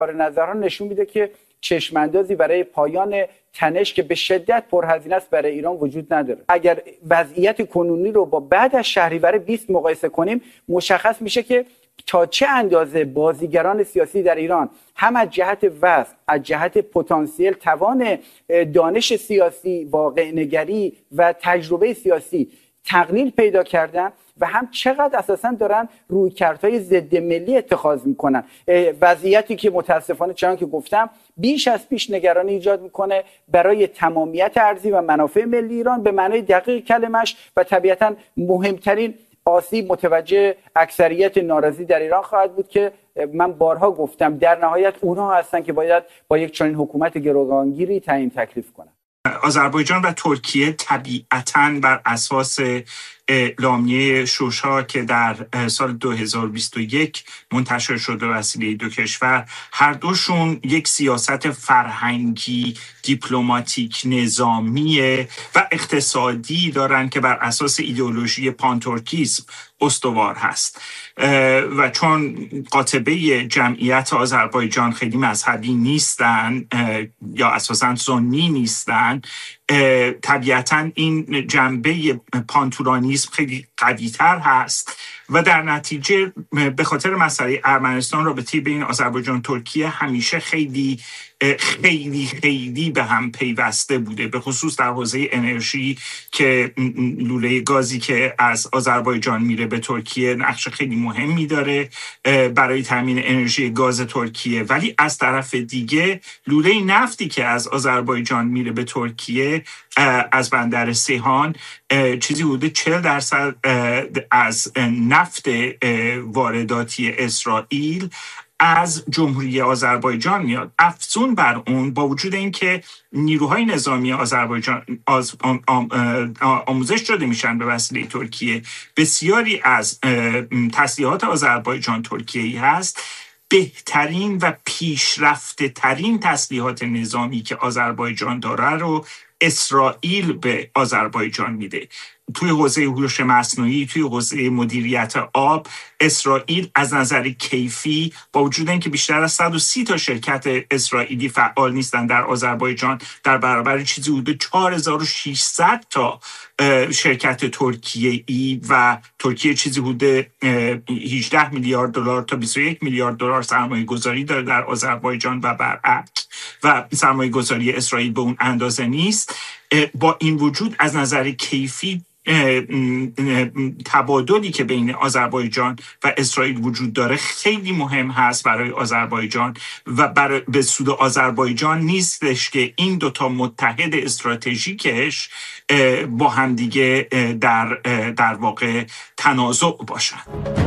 نظرها نشون میده که چشماندازی برای پایان تنش که به شدت پرهزینه است برای ایران وجود نداره. اگر وضعیت کنونی رو با بعد از شهریور 20 مقایسه کنیم، مشخص میشه که تا چه اندازه بازیگران سیاسی در ایران هم از جهت وضع، از جهت پتانسیل، توان دانش سیاسی، واقع نگری و تجربه سیاسی تقلیل پیدا کردن و هم چقدر اساسا دارن رویکردهای ضد ملی اتخاذ میکنن. وضعیتی که متاسفانه چنان که گفتم بیش از پیش نگرانی ایجاد میکنه برای تمامیت ارضی و منافع ملی ایران به معنای دقیق کلمش و طبیعتا مهمترین آسیب متوجه اکثریت ناراضی در ایران خواهد بود که من بارها گفتم در نهایت اونها هستن که باید با یک چنین حکومت گروگانگیری تعیین تکلیف کنن. آذربایجان و ترکیه طبیعتاً بر اساس اعلامیه شوشا که در سال 2021 منتشر شده وسیله دو کشور، هر دوشون یک سیاست فرهنگی، دیپلماتیک، نظامی و اقتصادی دارن که بر اساس ایدئولوژی پانترکیسم استوار هست و چون قاطبه جمعیت آذربایجان خیلی مذهبی نیستن یا اساساً سنی نیستن، طبیعتاً این جنبه پانتورانیسم خیلی قوی‌تر هست و در نتیجه به خاطر مسئله ارمنستان رابطه بین آذربایجان و ترکیه همیشه خیلی به هم پیوسته بوده، به خصوص در حوزه انرژی که لوله گازی که از آذربایجان میره به ترکیه نقش خیلی مهمی داره برای تامین انرژی گاز ترکیه. ولی از طرف دیگه لوله نفتی که از آذربایجان میره به ترکیه از بندر سیهان چیزی حدود 40% از نفت وارداتی اسرائیل از جمهوری آذربایجان میاد. افزون بر اون، با وجود اینکه نیروهای نظامی آذربایجان آموزش داده میشن به وسیله ترکیه، بسیاری از تسلیحات آذربایجان ترکیه‌ای هست. بهترین و پیشرفته ترین تسلیحات نظامی که آذربایجان داره رو اسرائیل به آذربایجان میده. توی حوزه هوش مصنوعی، توی حوزه مدیریت آب، اسرائیل از نظر کیفی با وجود اینکه بیشتر از 130 تا شرکت اسرائیلی فعال نیستن در آذربایجان، در برابر چیزی حدود 4600 تا شرکت ترکیه‌ای و ترکیه چیزی حدود 18 میلیارد دلار تا 21 میلیارد دلار سرمایه گذاری داره در آذربایجان و برعکس و سرمایه گذاری اسرائیل به اون اندازه نیست. با این وجود از نظر کیفی تبادلی که بین آذربایجان و اسرائیل وجود داره خیلی مهم هست برای آذربایجان و به سود آذربایجان نیستش که این دوتا متحد استراتژیکش با همدیگه در واقع تنازع باشن.